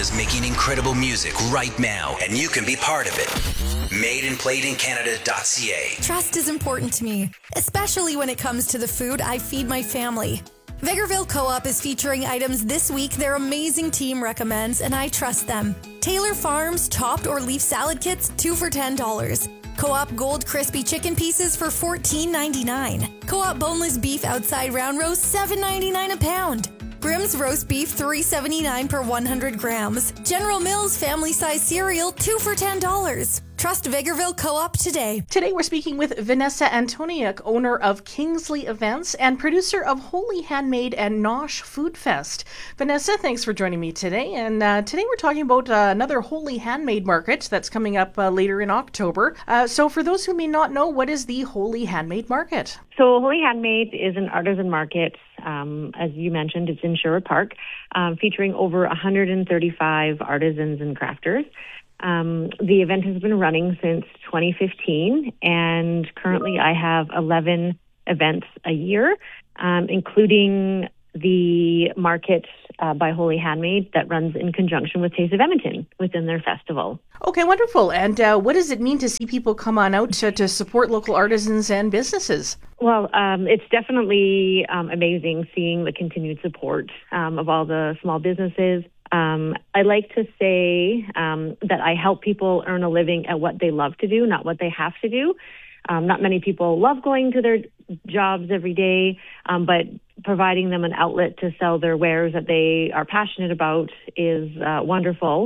Canada's making incredible music right now, and you can be part of it. MadeandPlayedInCanada.ca. Trust is important to me, especially when it comes to the food I feed my family. Vegreville Co-op is featuring items this week their amazing team recommends, and I trust them. Taylor Farms chopped or leaf salad kits, 2 for $10. Co-op Gold Crispy Chicken Pieces for $14.99. Co-op Boneless Beef Outside Round Roast, $7.99 a pound. Grimm's Roast Beef, $3.79 per 100 grams. General Mills Family Size Cereal, 2 for $10. Trust Vegreville Co-op today. Today we're speaking with Vanessa Antoniuk, owner of Kingsley Events and producer of Holy Handmade and Nosh Food Fest. Vanessa, thanks for joining me today. And today we're talking about another Holy Handmade market that's coming up later in October. So for those who may not know, what is the Holy Handmade Market? So Holy Handmade is an artisan market. As you mentioned, it's in Sherwood Park, featuring over 135 artisans and crafters. The event has been running since 2015, and currently I have 11 events a year, including the market by Holy Handmade that runs in conjunction with Taste of Edmonton within their festival. Okay, wonderful. And what does it mean to see people come on out to support local artisans and businesses? Well, it's definitely amazing seeing the continued support of all the small businesses. I like to say that I help people earn a living at what they love to do, not what they have to do. Not many people love going to their jobs every day, but providing them an outlet to sell their wares that they are passionate about is wonderful.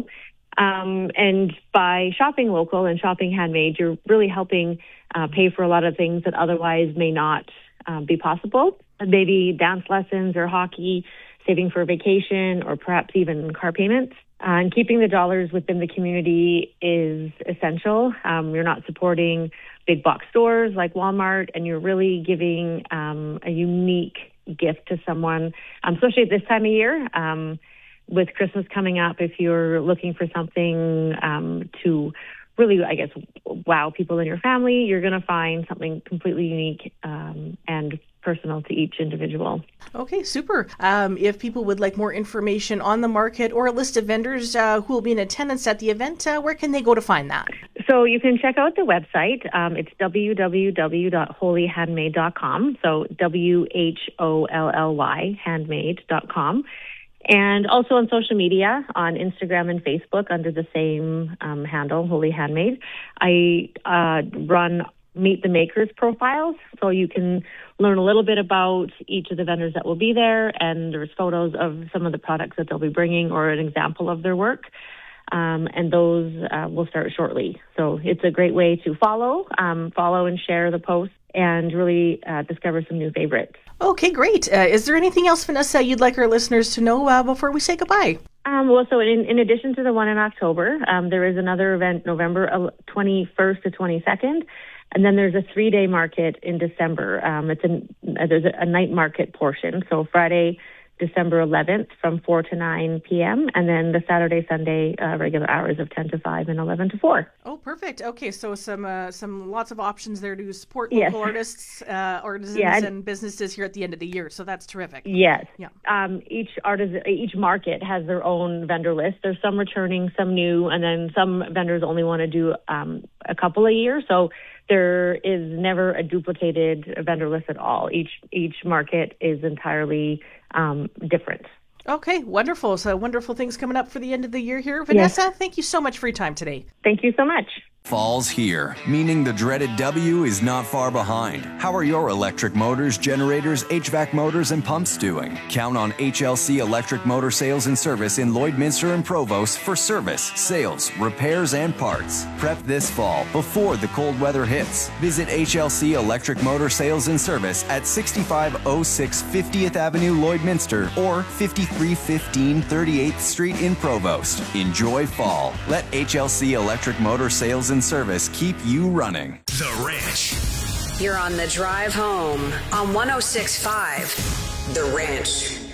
And by shopping local and shopping handmade, you're really helping pay for a lot of things that otherwise may not be possible. Maybe dance lessons or hockey, saving for a vacation, or perhaps even car payments. And keeping the dollars within the community is essential. You're not supporting big box stores like Walmart, and you're really giving a unique gift to someone, especially at this time of year. With Christmas coming up, if you're looking for something to really, I guess, wow people in your family, you're going to find something completely unique and personal to each individual. Okay, super. If people would like more information on the market or a list of vendors who will be in attendance at the event, where can they go to find that? So you can check out the website. It's www.holyhandmade.com. So WHOLLY handmade.com. And also on social media, on Instagram and Facebook under the same handle, Holy Handmade. I run Meet the Makers profiles, so you can learn a little bit about each of the vendors that will be there, and there's photos of some of the products that they'll be bringing or an example of their work. And those will start shortly. So it's a great way to follow and share the posts and really discover some new favorites. Okay, great. Is there anything else, Vanessa, you'd like our listeners to know before we say goodbye? So in addition to the one in October, there is another event November 21st to 22nd. And then there's a 3-day market in December. There's a night market portion. So Friday, December 11th from 4 to 9 p.m. And then the Saturday, Sunday, regular hours of 10 to 5 and 11 to 4. Oh, perfect. Okay, so some lots of options there to support local artists, artisans, and businesses here at the end of the year. So that's terrific. Yes. Yeah. Each market has their own vendor list. There's some returning, some new, and then some vendors only want to do a couple a year. So there is never a duplicated vendor list at all. Each market is entirely different. Okay, wonderful. So wonderful things coming up for the end of the year here. Vanessa, thank you so much for your time today. Thank you so much. Fall's here, meaning the dreaded W is not far behind. How are your electric motors, generators, HVAC motors, and pumps doing? Count on HLC Electric Motor Sales and Service in Lloydminster and Provost for service, sales, repairs, and parts. Prep this fall before the cold weather hits. Visit HLC Electric Motor Sales and Service at 6506 50th Avenue, Lloydminster, or 5315 38th Street in Provost. Enjoy fall. Let HLC Electric Motor Sales and Service keep you running. The Ranch. You're on the drive home on 106.5 The Ranch.